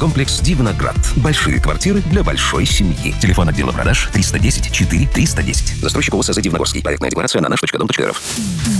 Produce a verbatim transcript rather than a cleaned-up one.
комплекс «Дивноград». Большие квартиры для большой семьи. Телефон отдела продаж триста десять четыре триста десять. Застройщик ОСЗ «Дивногорский». Проектная декларация на наш точка дом точка рф.